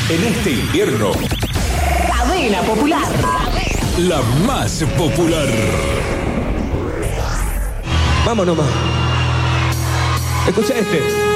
En este invierno, Cadena Popular. la más popular. Vamos nomás. Escucha este.